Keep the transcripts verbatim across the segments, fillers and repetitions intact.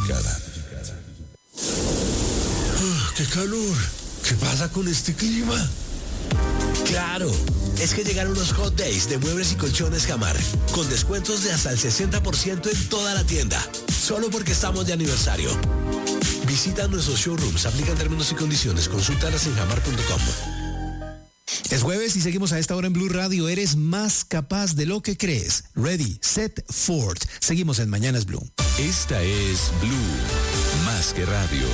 certificada. Oh, ¡qué calor! ¿Qué pasa con este clima? Claro, es que llegaron los Hot Days de Muebles y Colchones Jamar, con descuentos de hasta el sesenta por ciento en toda la tienda, solo porque estamos de aniversario. Visita nuestros showrooms, aplican términos y condiciones, consúltalas en jamar punto com. Es jueves y seguimos a esta hora en Blue Radio. Eres más capaz de lo que crees. Ready, set, forth. Seguimos en Mañanas Blue. Esta es Blue, más que radio.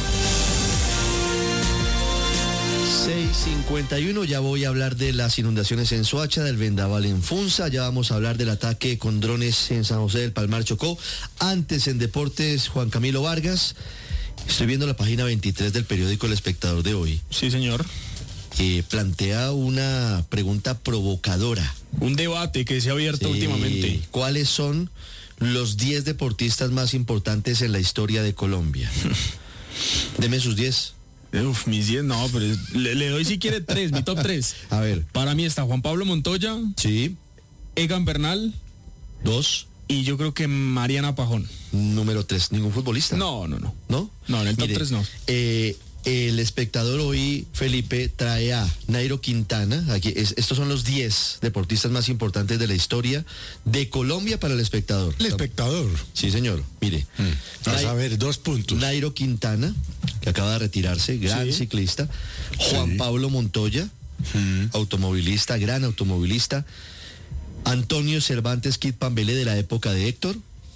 seis cincuenta y uno, ya voy a hablar de las inundaciones en Soacha, del vendaval en Funza, ya vamos a hablar del ataque con drones en San José del Palmar, Chocó. Antes en deportes, Juan Camilo Vargas. Estoy viendo la página veintitrés del periódico El Espectador de hoy. Sí, señor. Eh, plantea una pregunta provocadora. Un debate que se ha abierto Sí. últimamente. ¿Cuáles son los diez deportistas más importantes en la historia de Colombia? Deme sus diez. Uf, mis diez, no, pero le, le doy si quiere tres, mi top tres. A ver. Para mí está Juan Pablo Montoya. Sí. Egan Bernal. Dos. Y yo creo que Mariana Pajón. Número tres, ¿ningún futbolista? No, no, no. ¿No? No, en el top Mire, tres no. Eh, el Espectador hoy, Felipe, trae a Nairo Quintana. Aquí es, estos son los diez deportistas más importantes de la historia de Colombia para El Espectador. El Espectador. Sí, señor. Mire. Mm. Vas a ver, dos puntos. Nairo Quintana, que acaba de retirarse, gran Sí. ciclista. Juan Sí. Pablo Montoya, Mm. automovilista, gran automovilista. Antonio Cervantes Kid Pambelé, de la época de Héctor.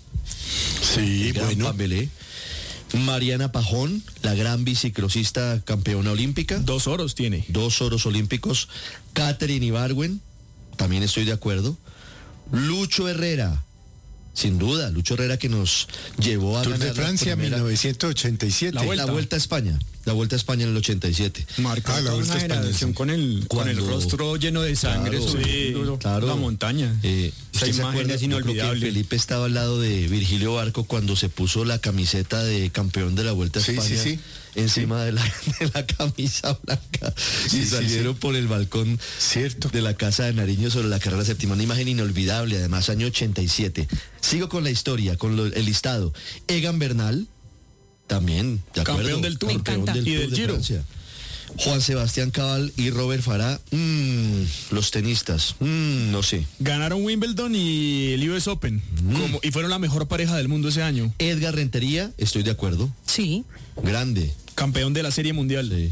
Sí, Gran bueno. Pambelé. Mariana Pajón, la gran bicicrosista campeona olímpica. Dos oros tiene. Dos oros olímpicos. Catherine Ibargüen, también estoy de acuerdo. Lucho Herrera, sin duda, Lucho Herrera, que nos llevó a Tour ganar de Francia, la primera- mil novecientos ochenta y siete. La vuelta. La vuelta a España, la vuelta a España en el ochenta y siete. Marcó Ah, la toda Vuelta una a España, generación sí. con el, con el Cuando- rostro lleno de sangre, Claro, subiendo sí, claro. la montaña. Eh, Esa ¿usted se imagen acuerda? es Yo creo que inolvidable. Felipe estaba al lado de Virgilio Barco cuando se puso la camiseta de campeón de la Vuelta a Sí, España sí, sí. encima De, la, de la camisa blanca. Sí, y sí, salieron sí. por el balcón Cierto. de la casa de Nariño sobre la carrera séptima. Una imagen inolvidable, además, año ochenta y siete. Sigo con la historia, con lo- el listado. Egan Bernal, también, de acuerdo. Campeón del Tour. Campeón Me encanta. del Y Tour del de Giro. Francia. Juan Sebastián Cabal y Robert Farah, mmm, los tenistas, mmm, no sé. Ganaron Wimbledon y el U S Open. Como, y fueron la mejor pareja del mundo ese año. Edgar Rentería, estoy de acuerdo. Sí. Grande. Campeón de la Serie Mundial. Sí.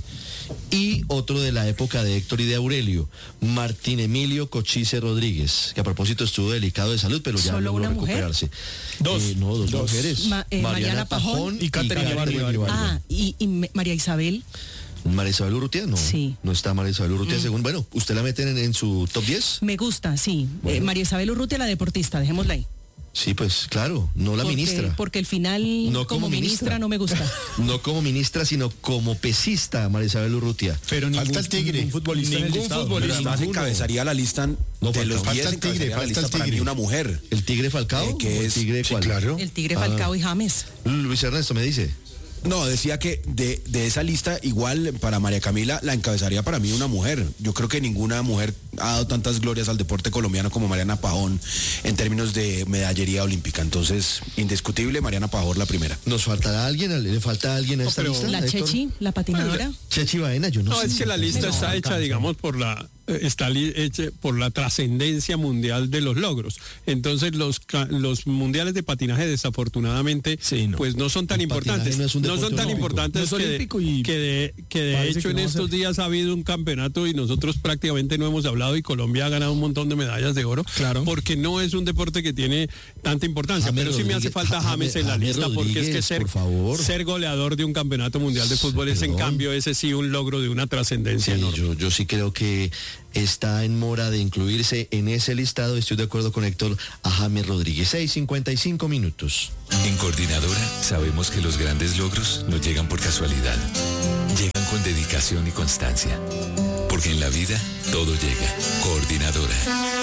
Y otro de la época de Héctor y de Aurelio, Martín Emilio Cochise Rodríguez, que a propósito estuvo delicado de salud, pero ya ¿Solo logró una mujer? recuperarse. Dos. Eh, no, dos, Dos. mujeres. Ma- eh, Mariana Pajón y Catherine Ibargüen. Ah, y, y Me- María Isabel. María Isabel Urrutia, no. Sí. No está María Isabel Urrutia, según. Bueno, ¿usted la meten en, en su top diez? Me gusta, sí. Bueno. Eh, María Isabel Urrutia, la deportista, dejémosla ahí. Sí, pues claro, no la porque, ministra. Porque el final No como, como ministra. ministra. no me gusta. No como ministra, sino como pesista, María Isabel Urrutia. Pero ningún, Falta el Tigre. ningún futbolista. Ningún Ningún futbolista. futbolista. Además ninguno. encabezaría la lista No, de falta- los falta diez, el Tigre, encabezaría la falta lista el para Tigre. mí una mujer. ¿El Tigre Falcao? Eh, que ¿O el es- Tigre Sí, cuál? claro. El Tigre Ah. Falcao y James. Luis Ernesto me dice. No, decía que de, de esa lista, igual para María Camila, la encabezaría para mí una mujer. Yo creo que ninguna mujer ha dado tantas glorias al deporte colombiano como Mariana Pajón en términos de medallería olímpica. Entonces, indiscutible, Mariana Pajón la primera. ¿Nos faltará alguien? ¿Le falta alguien a esta pero- lista? La Héctor? Chechi, la patinadora. Chechi Baena, yo no, No, sé. es que la lista No, está no hecha, alcanza. digamos, por la eh, está li- hecha por la trascendencia mundial de los logros. Entonces, los ca- los mundiales de patinaje, desafortunadamente, Sí, no. pues no son tan El patinaje importantes. no es un No deporte son tan olímpico. importantes No es que, de- olímpico y que de, que de parece hecho que en no va a estos ser. días ha habido un campeonato y nosotros prácticamente no hemos hablado y Colombia ha ganado un montón de medallas de oro. Claro. Porque no es un deporte que tiene tanta importancia. James pero sí me hace Rodríguez- falta Ja- James en la James lista porque es que Rodríguez, ser, por favor. ser goleador de un campeonato mundial de fútbol es en Perdón. cambio ese sí un logro de una trascendencia Sí, enorme. yo, yo sí creo que está en mora de incluirse en ese listado. Estoy de acuerdo con Héctor, a James Rodríguez. seis cincuenta y cinco minutos. En Coordinadora sabemos que los grandes logros no llegan por casualidad. Llegan con dedicación y constancia. Porque en la vida todo llega. Coordinadora.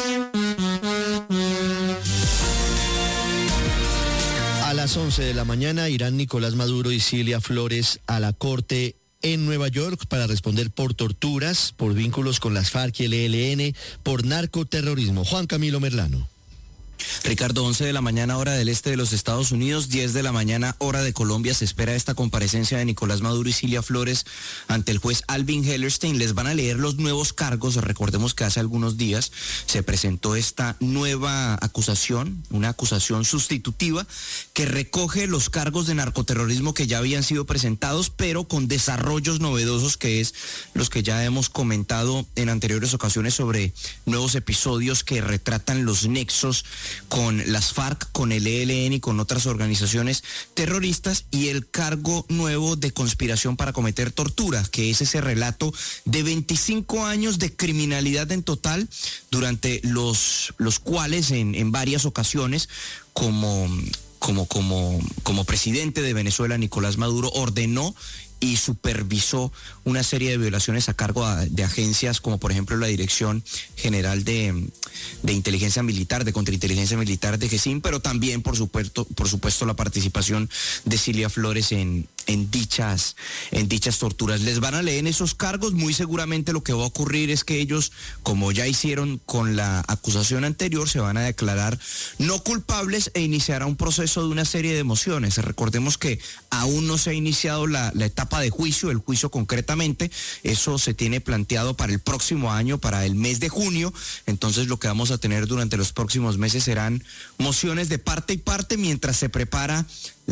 A las once de la mañana irán Nicolás Maduro y Cilia Flores a la corte en Nueva York para responder por torturas, por vínculos con las FARC y el E L N, por narcoterrorismo. Juan Camilo Merlano. Ricardo, once de la mañana hora del este de los Estados Unidos, diez de la mañana hora de Colombia, se espera esta comparecencia de Nicolás Maduro y Cilia Flores ante el juez Alvin Hellerstein. Les van a leer los nuevos cargos. Recordemos que hace algunos días se presentó esta nueva acusación, una acusación sustitutiva que recoge los cargos de narcoterrorismo que ya habían sido presentados, pero con desarrollos novedosos, que es los que ya hemos comentado en anteriores ocasiones sobre nuevos episodios que retratan los nexos con las FARC, con el E L N y con otras organizaciones terroristas, y el cargo nuevo de conspiración para cometer tortura, que es ese relato de veinticinco años de criminalidad en total, durante los, los cuales en, en varias ocasiones, como, como, como, como presidente de Venezuela, Nicolás Maduro ordenó y supervisó una serie de violaciones a cargo de agencias como por ejemplo la Dirección General de, de Inteligencia Militar, de Contrainteligencia Militar de GESIM, pero también por supuesto, por supuesto la participación de Cilia Flores en, en, dichas, en dichas torturas. Les van a leer esos cargos. Muy seguramente lo que va a ocurrir es que ellos, como ya hicieron con la acusación anterior, se van a declarar no culpables e iniciará un proceso de una serie de mociones. Recordemos que aún no se ha iniciado la, la etapa de juicio, el juicio concretamente, eso se tiene planteado para el próximo año, para el mes de junio. Entonces lo que vamos a tener durante los próximos meses serán mociones de parte y parte mientras se prepara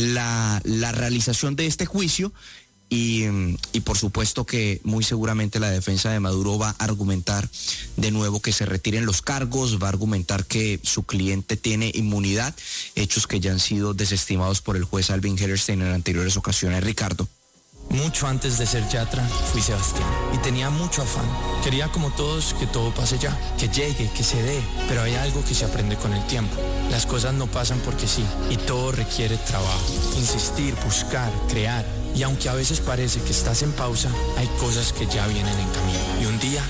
la, la realización de este juicio. Y, y por supuesto que muy seguramente la defensa de Maduro va a argumentar de nuevo que se retiren los cargos, va a argumentar que su cliente tiene inmunidad, hechos que ya han sido desestimados por el juez Alvin Hellerstein en anteriores ocasiones. Ricardo. Mucho antes de ser Yatra, fui Sebastián y tenía mucho afán. Quería como todos que todo pase ya, que llegue, que se dé, pero hay algo que se aprende con el tiempo. Las cosas no pasan porque sí y todo requiere trabajo, insistir, buscar, crear. Y aunque a veces parece que estás en pausa, hay cosas que ya vienen en camino y un día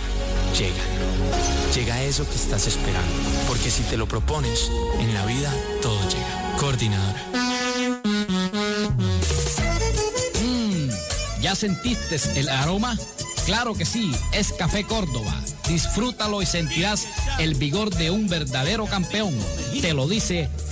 llegan. Llega eso que estás esperando, porque si te lo propones, en la vida todo llega. Coordinadora. ¿Ya sentiste el aroma? Claro que sí, es Café Córdoba. Disfrútalo y sentirás el vigor de un verdadero campeón. Te lo dice